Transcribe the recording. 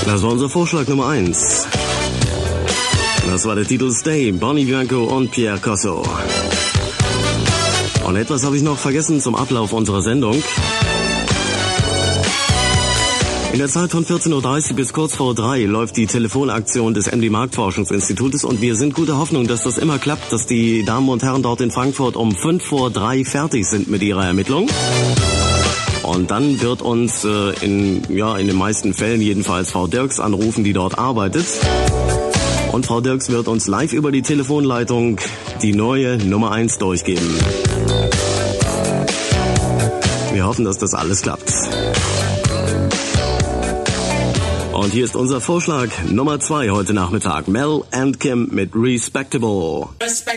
Das war unser Vorschlag Nummer 1. Das war der Titel Stay, Bonnie Bianco und Pierre Cosso. Und etwas habe ich noch vergessen zum Ablauf unserer Sendung. In der Zeit von 14.30 Uhr bis kurz vor 3 läuft die Telefonaktion des MD Marktforschungsinstitutes und wir sind guter Hoffnung, dass das immer klappt, dass die Damen und Herren dort in Frankfurt um 5 vor 3 fertig sind mit ihrer Ermittlung. Und dann wird uns in den meisten Fällen jedenfalls Frau Dirks anrufen, die dort arbeitet. Und Frau Dirks wird uns live über die Telefonleitung die neue Nummer 1 durchgeben. Wir hoffen, dass das alles klappt. Und hier ist unser Vorschlag Nummer 2 heute Nachmittag. Mel and Kim mit Respectable.